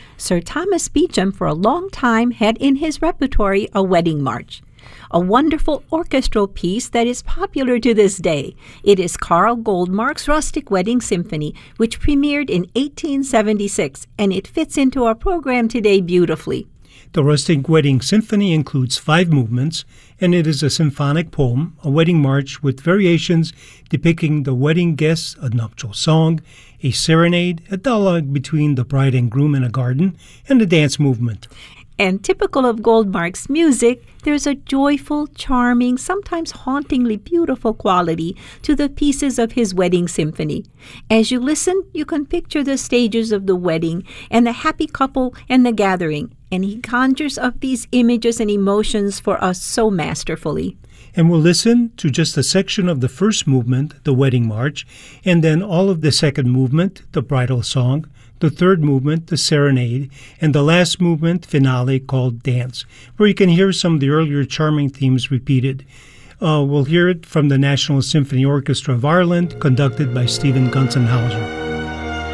Sir Thomas Beecham for a long time had in his repertory a wedding march, a wonderful orchestral piece that is popular to this day. It is Carl Goldmark's Rustic Wedding Symphony, which premiered in 1876, and it fits into our program today beautifully. The Rustic Wedding Symphony includes 5 movements, and it is a symphonic poem, a wedding march with variations depicting the wedding guests, a nuptial song, a serenade, a dialogue between the bride and groom in a garden, and a dance movement. And typical of Goldmark's music, there's a joyful, charming, sometimes hauntingly beautiful quality to the pieces of his wedding symphony. As you listen, you can picture the stages of the wedding and the happy couple and the gathering, and he conjures up these images and emotions for us so masterfully. And we'll listen to just a section of the first movement, the wedding march, and then all of the second movement, the bridal song, the third movement, the serenade, and the last movement, finale, called dance, where you can hear some of the earlier charming themes repeated. We'll hear it from the National Symphony Orchestra of Ireland, conducted by Stephen Gunzenhauser.